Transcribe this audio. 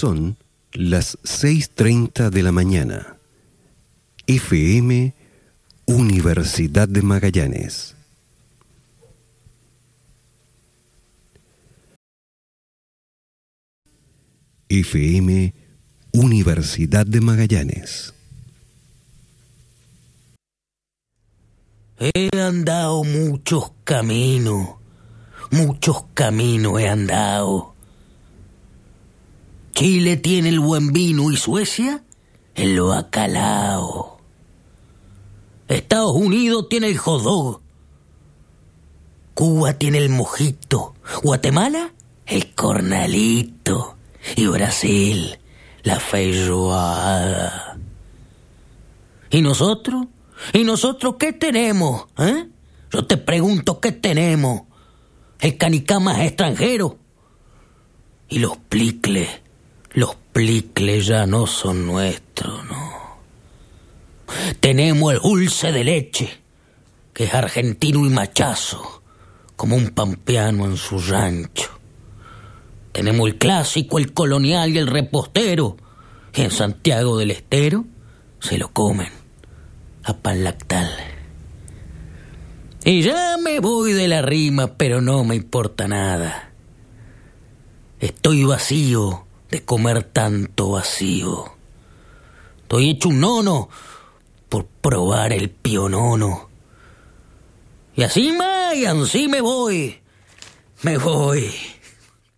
Son las 6:30 de la mañana. FM Universidad de Magallanes. FM Universidad de Magallanes. He andado muchos caminos he andado. Chile tiene el buen vino y Suecia el bacalao. Estados Unidos tiene el hot dog. Cuba tiene el mojito. Guatemala el cornalito. Y Brasil la feijoada. ¿Y nosotros? ¿Y nosotros qué tenemos? Yo te pregunto, ¿qué tenemos? El canicama es extranjero. Y los plicles ya no son nuestros, no. Tenemos el dulce de leche, que es argentino y machazo, como un pampeano en su rancho. Tenemos el clásico, el colonial y el repostero, y en Santiago del Estero se lo comen a pan lactal. Y ya me voy de la rima, pero no me importa nada. Estoy vacío de comer tanto vacío. Estoy hecho un nono por probar el pionono. Y así me voy.